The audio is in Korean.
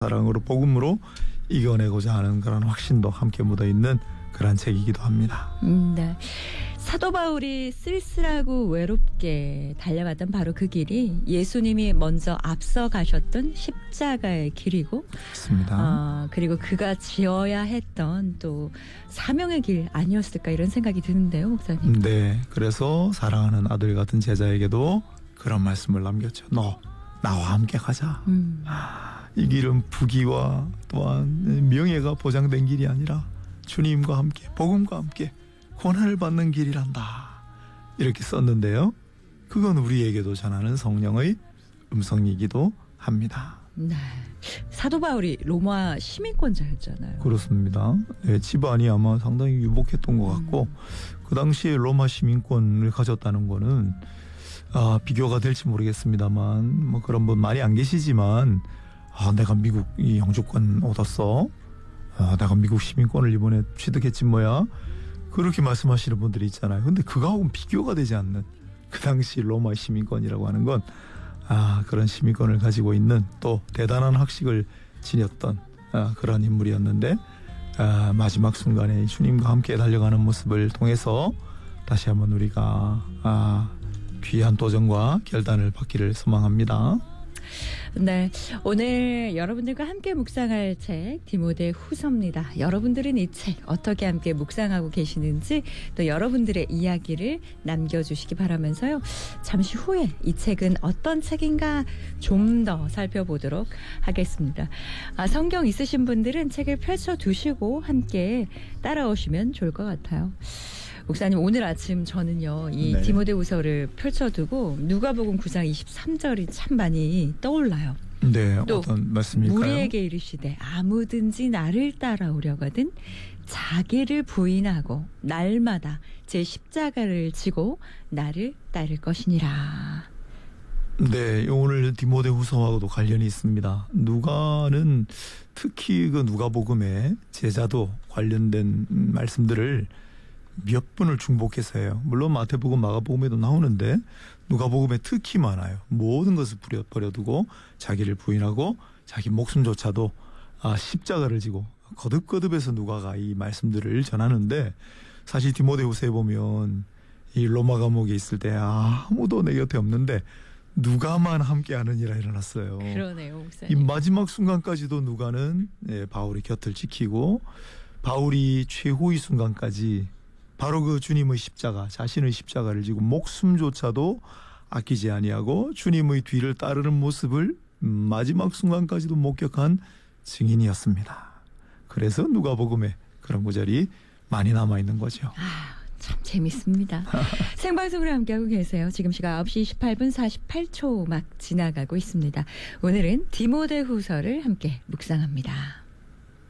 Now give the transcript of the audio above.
사랑으로 복음으로 이겨내고자 하는 그런 확신도 함께 묻어있는 그런 책이기도 합니다. 네. 사도 바울이 쓸쓸하고 외롭게 달려갔던 바로 그 길이 예수님이 먼저 앞서 가셨던 십자가의 길이고, 그렇습니다. 그리고 그가 지어야 했던 또 사명의 길 아니었을까 이런 생각이 드는데요, 목사님. 네, 그래서 사랑하는 아들 같은 제자에게도 그런 말씀을 남겼죠. 너 나와 함께 가자. 이 길은 부귀와 또한 명예가 보장된 길이 아니라 주님과 함께 복음과 함께 고난을 받는 길이란다. 이렇게 썼는데요. 그건 우리에게도 전하는 성령의 음성이기도 합니다. 네. 사도 바울이 로마 시민권자였잖아요. 그렇습니다. 네, 집안이 아마 상당히 유복했던 것 같고 그 당시에 로마 시민권을 가졌다는 거는 비교가 될지 모르겠습니다만 뭐 그런 분 많이 안 계시지만 내가 미국 이 영주권 얻었어. 내가 미국 시민권을 이번에 취득했지 뭐야. 그렇게 말씀하시는 분들이 있잖아요. 근데 그거하고는 비교가 되지 않는 그 당시 로마 시민권이라고 하는 건 그런 시민권을 가지고 있는 또 대단한 학식을 지녔던 그런 인물이었는데 마지막 순간에 주님과 함께 달려가는 모습을 통해서 다시 한번 우리가 귀한 도전과 결단을 받기를 소망합니다. 네, 오늘 여러분들과 함께 묵상할 책 디모데 후서입니다. 여러분들은 이 책 어떻게 함께 묵상하고 계시는지 또 여러분들의 이야기를 남겨주시기 바라면서요. 잠시 후에 이 책은 어떤 책인가 좀 더 살펴보도록 하겠습니다. 성경 있으신 분들은 책을 펼쳐두시고 함께 따라오시면 좋을 것 같아요. 목사님, 오늘 아침 저는요 이 네. 디모데후서를 펼쳐두고 누가복음 9장 23절이 참 많이 떠올라요. 네, 또 어떤 말씀일까요? 우리에게 이르시되 아무든지 나를 따라오려거든 자기를 부인하고 날마다 제 십자가를 지고 나를 따를 것이니라. 네, 오늘 디모데후서하고도 관련이 있습니다. 누가는 특히 그 누가복음에 제자도 관련된 말씀들을 몇 번을 중복해서 해요. 물론 마태복음, 마가복음에도 나오는데 누가복음에 특히 많아요. 모든 것을 버려두고 자기를 부인하고 자기 목숨조차도 십자가를 지고 거듭거듭해서 누가가 이 말씀들을 전하는데 사실 디모데후서에 보면 이 로마 감옥에 있을 때 아무도 내 곁에 없는데 누가만 함께하는 일이 일어났어요. 그러네요, 이 목사님. 마지막 순간까지도 누가는 바울의 곁을 지키고 바울이 최후의 순간까지 바로 그 주님의 십자가, 자신의 십자가를 지고 목숨조차도 아끼지 아니하고 주님의 뒤를 따르는 모습을 마지막 순간까지도 목격한 증인이었습니다. 그래서 누가복음에 그런 구절이 많이 남아있는 거죠. 참 재밌습니다. 생방송으로 함께하고 계세요. 지금 시각 9시 28분 48초 막 지나가고 있습니다. 오늘은 디모데후서를 함께 묵상합니다.